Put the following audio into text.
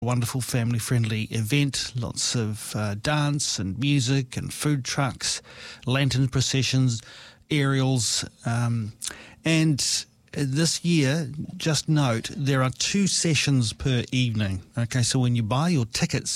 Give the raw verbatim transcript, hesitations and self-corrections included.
Wonderful family-friendly event, lots of uh, dance and music and food trucks, lantern processions, aerials, um, and this year, just note, there are two sessions per evening. Okay, so when you buy your tickets